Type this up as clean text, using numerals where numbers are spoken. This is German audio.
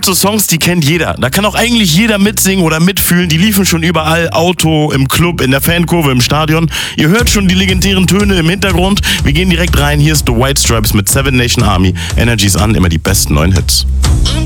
so Songs, die kennt jeder. Da kann auch eigentlich jeder mitsingen oder mitfühlen. Die liefen schon überall, Auto, im Club, in der Fankurve, im Stadion. Ihr hört schon die legendären Töne im Hintergrund. Wir gehen direkt rein. Hier ist The White Stripes mit Seven Nation Army. Energies an, immer die besten neuen Hits. I'm